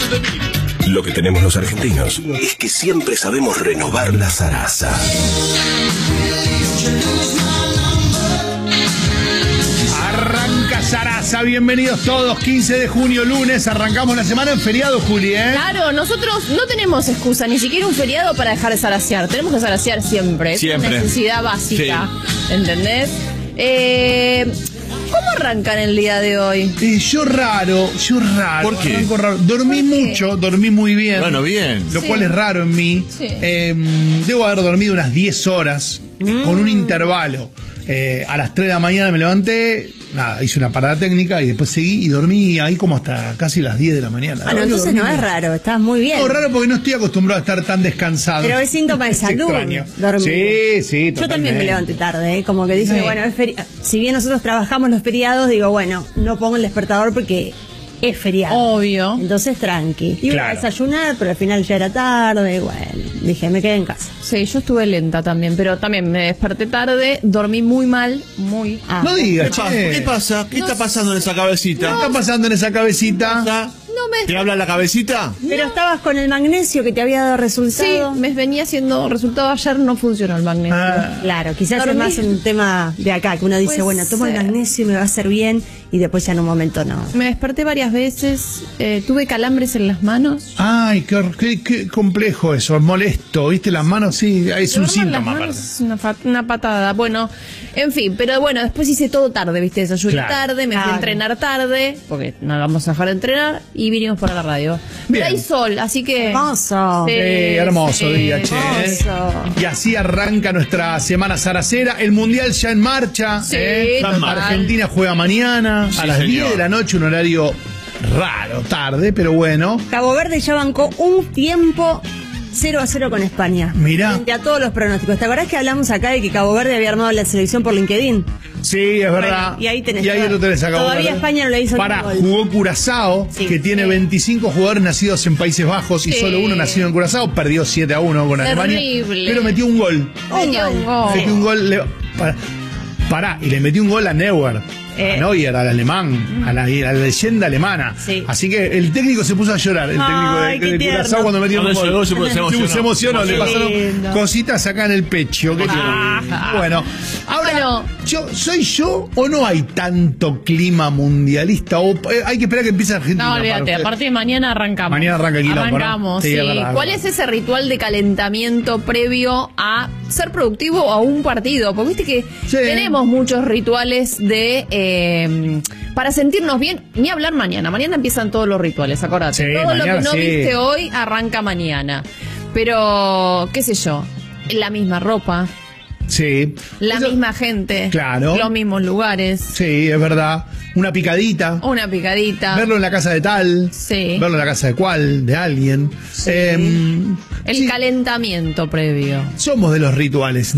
Lo que tenemos los argentinos es que siempre sabemos renovar la zaraza. Arranca Zaraza, bienvenidos todos, 15 de junio, lunes, arrancamos la semana en feriado, Juli, ¿eh? Claro, nosotros no tenemos excusa, ni siquiera un feriado para dejar de zarasear, tenemos que zarasear siempre, Siempre. Es una necesidad básica, sí. ¿Entendés? ¿Cómo arrancan el día de hoy? Yo raro. ¿Por qué? Arranco raro. Dormí mucho, dormí muy bien. Bueno, bien. Lo cual es raro en mí. Sí. Debo haber dormido unas 10 horas con un intervalo. A las 3 de la mañana me levanté, nada, hice una parada técnica y después seguí y dormí ahí como hasta casi las 10 de la mañana. Bueno, entonces no es raro, estás muy bien. No, raro porque no estoy acostumbrado a estar tan descansado. Pero es síntoma de salud. Extraño. Dormir. Sí, Yo también me levanté tarde, como que dice, Sí. bueno, si bien nosotros trabajamos los feriados, digo, bueno, no pongo el despertador porque es feriado. Obvio. Entonces tranqui. Iba Claro. a desayunar, pero al final ya era tarde, y bueno, dije, me quedé en casa. Sí, yo estuve lenta también, pero también me desperté tarde, dormí muy mal, muy... No digas, ¿Qué pasa? ¿Qué está pasando en esa cabecita? ¿Qué está pasando en esa cabecita? No me... ¿Te habla la cabecita? Pero estabas con el magnesio que te había dado Sí, resultado. me venía haciendo resultado ayer, no funcionó el magnesio. Claro, quizás Dormí. es más un tema de acá, que uno dice, Puede bueno, tomo el ser. magnesio y me va a hacer bien, y después ya en un momento no. Me desperté varias veces, tuve calambres en las manos. Ay, qué complejo eso, es molesto, ¿viste? Las manos, sí, es un Las síntoma. manos aparte. es una patada. Bueno, en fin, pero bueno, después hice todo tarde, ¿viste? Desayuné Claro. tarde, me fui a Claro. entrenar tarde, porque no vamos a dejar de entrenar, y vinimos para la radio. Bien. Pero hay sol, así que... Hermoso. Sí, Hermoso sí, día, che. hermoso. Y así arranca nuestra semana zaracera. El Mundial ya en marcha. Sí, total. Argentina juega mañana Sí, a las señor. 10 de la noche, un horario raro, tarde, pero bueno. Cabo Verde ya bancó un tiempo 0-0 con España. Mirá. Frente a todos los pronósticos. ¿Te acordás que hablamos acá de que Cabo Verde había armado la selección por LinkedIn? Sí, es verdad. Bueno, y ahí tenés. lo tenés acá. Todavía España no le hizo Pará, ningún gol. jugó Curazao, Sí. que tiene 25 jugadores nacidos en Países Bajos y Sí. solo uno nacido en Curazao. Perdió 7-1 con Alemania. Terrible. Pero metió un gol. Metió un gol. Metió un gol. Pará, y le metió un gol a Neuer. A Neuer, al alemán, a la leyenda alemana. Sí. Así que el técnico se puso a llorar, el Ay, técnico qué de Curazao tierno. cuando metió un Cuando gol. llegó se emocionó. Le pasaron lindo. cositas acá en el pecho. Qué tierno. Bueno, ahora, Bueno. ¿soy yo o no hay tanto clima mundialista? ¿O hay que esperar que empiece Argentina? No, para olvídate, usted? a partir de mañana arrancamos. Mañana arranca el quilombo, ¿no? Arrancamos, Sí, sí. es verdad, ¿Cuál es ese ritual de calentamiento previo a ser productivo a un partido? Porque viste que Sí. tenemos muchos rituales de para sentirnos bien. Ni hablar mañana. Mañana empiezan todos los rituales, acordate. Sí, Todo lo mañana que no sí. viste hoy arranca mañana. Pero, qué sé yo, la misma ropa, Sí. la Eso- misma gente, Claro. los mismos lugares, Sí, es verdad. Una picadita. una picadita. Verlo en la casa de tal. Sí. Verlo en la casa de cual, de alguien. El Sí, calentamiento previo. somos de los rituales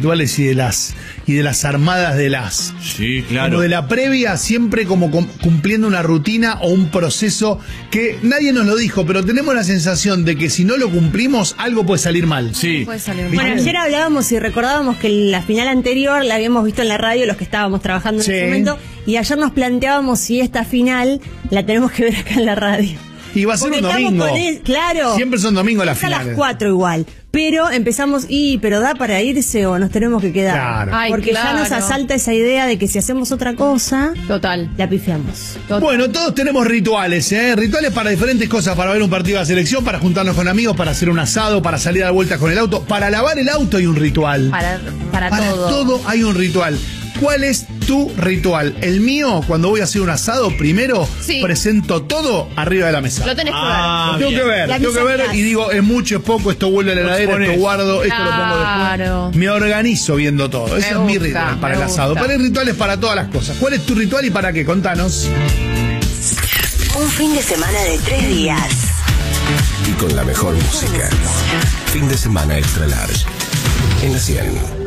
y de las armadas de las. Sí, Como claro. de la previa, siempre como cumpliendo una rutina o un proceso que nadie nos lo dijo, pero tenemos la sensación de que si no lo cumplimos, algo puede salir mal. Sí. Puede salir ¿Viste? mal. Bueno, ayer hablábamos y recordábamos que la final anterior la habíamos visto en la radio, los que estábamos trabajando en Sí. ese momento, y ayer nos planteábamos si esta final la tenemos que ver acá en la radio. Y va a ser Porque un estamos domingo. con claro. Siempre son domingos las Es a finales. las 4 igual. Pero empezamos, pero ¿da para irse o nos tenemos que quedar? Claro. Ay, Porque ya claro. nos asalta esa idea de que si hacemos otra cosa, Total. la pifiamos. Bueno, todos tenemos rituales, ¿eh? Rituales para diferentes cosas, para ver un partido de la selección, para juntarnos con amigos, para hacer un asado, para salir a dar vueltas con el auto, para lavar el auto hay un ritual. Para todo. todo hay un ritual. ¿Cuál es tu ritual? El mío, cuando voy a hacer un asado, primero Sí. presento todo arriba de la mesa. Lo tenés que Lo tengo bien. que ver, La tengo que mesa ver atrás. y digo, es mucho, es poco, esto vuelve a la Lo heladera, exponés. esto guardo, esto lo pongo Claro. después. Me organizo viendo todo. Ese es mi gusta, ritual para me el asado. gusta. Pero hay rituales para todas las cosas. ¿Cuál es tu ritual y para qué? Contanos. Un fin de semana de 3 días. Y con la mejor música. Fin de semana extra large. En la 100.